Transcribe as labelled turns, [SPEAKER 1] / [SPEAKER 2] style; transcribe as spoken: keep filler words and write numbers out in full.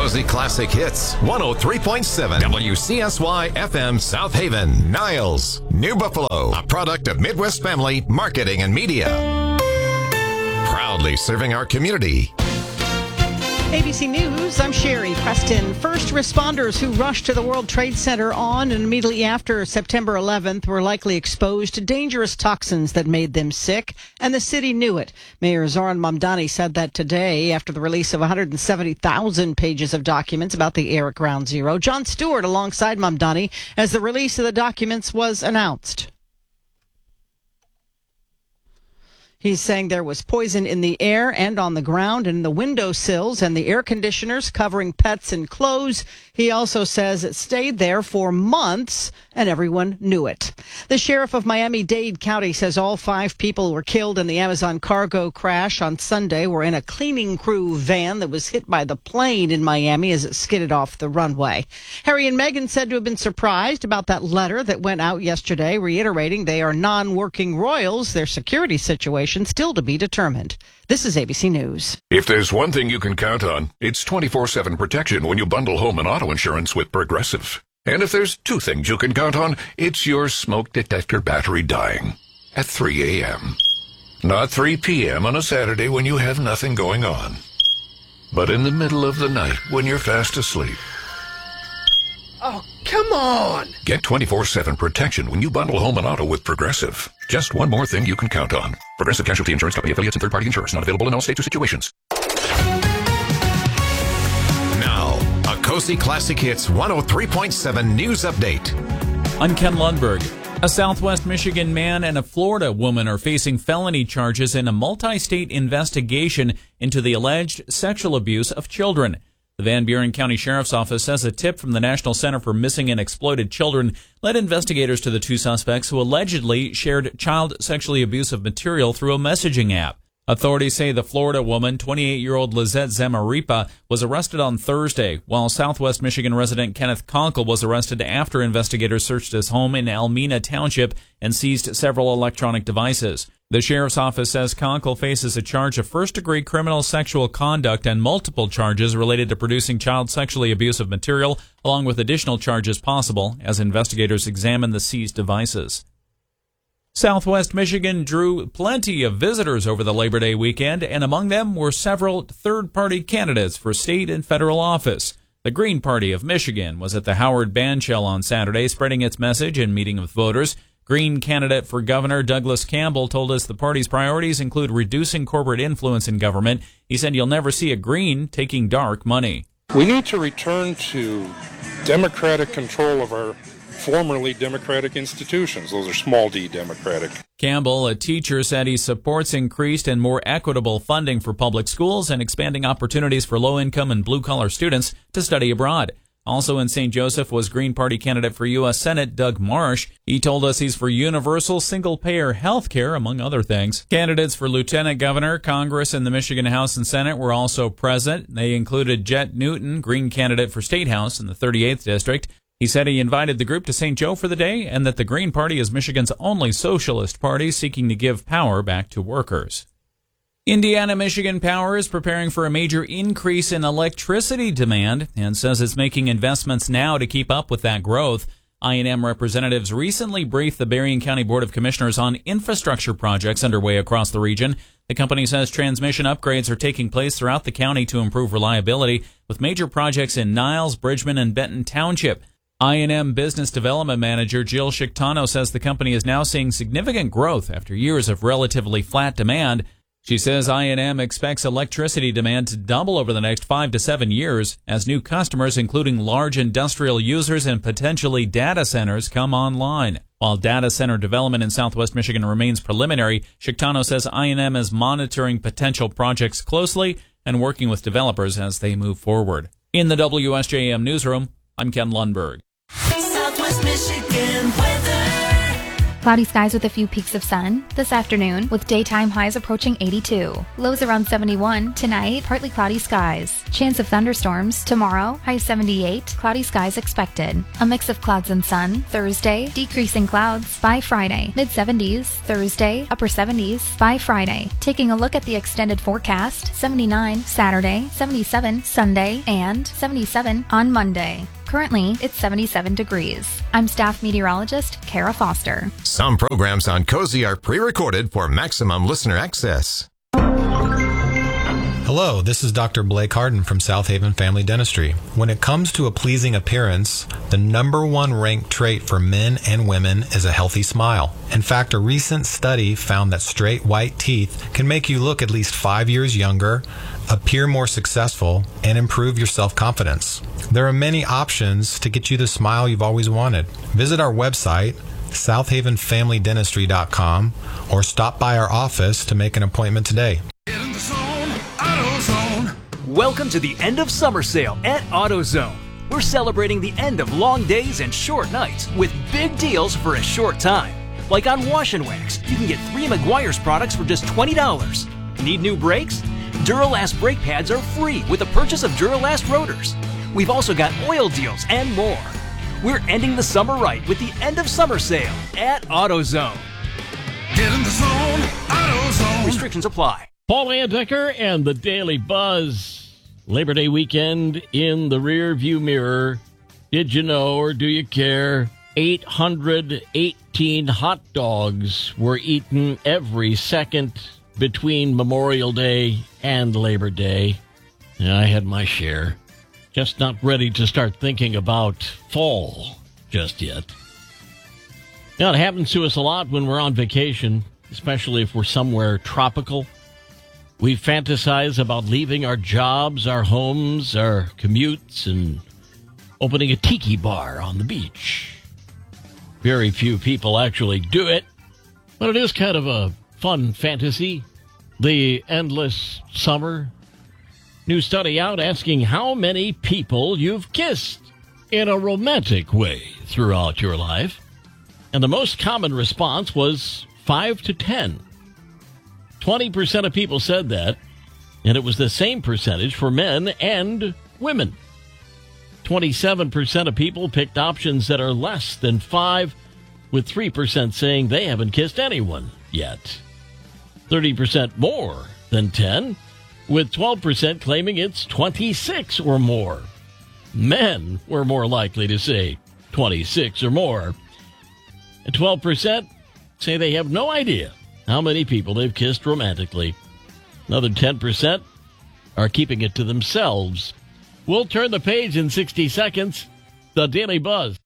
[SPEAKER 1] Cozy Classic Hits, one oh three point seven W C S Y F M South Haven, Niles, New Buffalo, a product of Midwest Family Marketing and Media. Proudly serving our community.
[SPEAKER 2] A B C News, I'm Sherry Preston. First responders who rushed to the World Trade Center on and immediately after September eleventh were likely exposed to dangerous toxins that made them sick, and the city knew it. Mayor Zoran Mamdani said that today after the release of one hundred seventy thousand pages of documents about the air at Ground Zero. John Stewart alongside Mamdani as the release of the documents was announced. He's saying there was poison in the air and on the ground and in the windowsills and the air conditioners covering pets and clothes. He also says it stayed there for months and everyone knew it. The sheriff of Miami-Dade County says all five people were killed in the Amazon cargo crash on Sunday were in a cleaning crew van that was hit by the plane in Miami as it skidded off the runway. Harry and Meghan said to have been surprised about that letter that went out yesterday, reiterating they are non-working royals, their security situation still to be determined. This is A B C News.
[SPEAKER 3] If there's one thing you can count on, it's twenty-four seven protection when you bundle home and auto insurance with Progressive. And if there's two things you can count on, it's your smoke detector battery dying at three a.m. Not three p.m. on a Saturday when you have nothing going on, but in the middle of the night when you're fast asleep.
[SPEAKER 4] Oh, come on!
[SPEAKER 3] Get twenty-four seven protection when you bundle home and auto with Progressive. Just one more thing you can count on. Progressive Casualty Insurance Company affiliates and third-party insurers. Not available in all states or situations.
[SPEAKER 1] Now, a Cozy Classic Hits one oh three point seven news update.
[SPEAKER 5] I'm Ken Lundberg. A Southwest Michigan man and a Florida woman are facing felony charges in a multi-state investigation into the alleged sexual abuse of children. The Van Buren County Sheriff's Office says a tip from the National Center for Missing and Exploited Children led investigators to the two suspects who allegedly shared child sexually abusive material through a messaging app. Authorities say the Florida woman, twenty-eight-year-old Lizette Zamaripa, was arrested on Thursday, while Southwest Michigan resident Kenneth Conkle was arrested after investigators searched his home in Almena Township and seized several electronic devices. The sheriff's office says Conkle faces a charge of first-degree criminal sexual conduct and multiple charges related to producing child sexually abusive material, along with additional charges possible as investigators examine the seized devices. Southwest Michigan drew plenty of visitors over the Labor Day weekend, and among them were several third-party candidates for state and federal office. The Green Party of Michigan was at the Howard Bandshell on Saturday, spreading its message and meeting with voters. Green candidate for governor Douglas Campbell told us the party's priorities include reducing corporate influence in government. He said you'll never see a Green taking dark money.
[SPEAKER 6] We need to return to democratic control of our formerly democratic institutions. Those are small d democratic.
[SPEAKER 5] Campbell, a teacher, said he supports increased and more equitable funding for public schools and expanding opportunities for low-income and blue-collar students to study abroad. Also in Saint Joseph was Green Party candidate for U S Senate Doug Marsh. He told us he's for universal single-payer health care, among other things. Candidates for Lieutenant Governor, Congress, and the Michigan House and Senate were also present. They included Jet Newton, Green candidate for State House in the thirty-eighth District. He said he invited the group to Saint Joe for the day and that the Green Party is Michigan's only socialist party seeking to give power back to workers. Indiana Michigan Power is preparing for a major increase in electricity demand and says it's making investments now to keep up with that growth. I and M representatives recently briefed the Berrien County Board of Commissioners on infrastructure projects underway across the region. The company says transmission upgrades are taking place throughout the county to improve reliability, with major projects in Niles, Bridgman, and Benton Township. I and M Business Development Manager Jill Schichtano says the company is now seeing significant growth after years of relatively flat demand. She says I and M expects electricity demand to double over the next five to seven years as new customers, including large industrial users and potentially data centers, come online. While data center development in Southwest Michigan remains preliminary, Schichtano says I and M is monitoring potential projects closely and working with developers as they move forward. In the W S J M newsroom, I'm Ken Lundberg.
[SPEAKER 7] Southwest Michigan weather. Cloudy skies with a few peaks of sun this afternoon, with daytime highs approaching eighty-two. Lows around seventy-one. Tonight, partly cloudy skies. Chance of thunderstorms tomorrow, high seventy-eight. Cloudy skies expected. A mix of clouds and sun. Thursday, decreasing clouds by Friday. mid seventies. Thursday, upper seventies by Friday. Taking a look at the extended forecast, seventy-nine Saturday, seventy-seven Sunday, and seventy-seven on Monday. Currently, it's seventy-seven degrees. I'm staff meteorologist Kara Foster.
[SPEAKER 1] Some programs on Cozy are pre-recorded for maximum listener access.
[SPEAKER 8] Hello, this is Doctor Blake Harden from South Haven Family Dentistry. When it comes to a pleasing appearance, the number one ranked trait for men and women is a healthy smile. In fact, a recent study found that straight white teeth can make you look at least five years younger, appear more successful, and improve your self-confidence. There are many options to get you the smile you've always wanted. Visit our website, south haven family dentistry dot com, or stop by our office to make an appointment today.
[SPEAKER 9] Welcome to the end of summer sale at AutoZone. We're celebrating the end of long days and short nights with big deals for a short time. Like on Wash and Wax, you can get three Meguiar's products for just twenty dollars. Need new brakes? Duralast brake pads are free with the purchase of Duralast rotors. We've also got oil deals and more. We're ending the summer right with the end of summer sale at AutoZone.
[SPEAKER 10] Get in the zone, AutoZone.
[SPEAKER 9] Restrictions apply.
[SPEAKER 11] Paul Andecker and the Daily Buzz. Labor Day weekend in the rear view mirror. Did you know, or do you care? eight hundred eighteen hot dogs were eaten every second between Memorial Day and Labor Day. And I had my share. Just not ready to start thinking about fall just yet. Now, it happens to us a lot when we're on vacation, especially if we're somewhere tropical. We fantasize about leaving our jobs, our homes, our commutes, and opening a tiki bar on the beach. Very few people actually do it, but it is kind of a fun fantasy. The endless summer. New study out asking how many people you've kissed in a romantic way throughout your life. And the most common response was five to ten. twenty percent of people said that, and it was the same percentage for men and women. twenty-seven percent of people picked options that are less than five, with three percent saying they haven't kissed anyone yet. thirty percent more than ten, with twelve percent claiming it's twenty-six or more. Men were more likely to say twenty-six or more. And twelve percent say they have no idea how many people they've kissed romantically. Another ten percent are keeping it to themselves. We'll turn the page in sixty seconds. The Daily Buzz.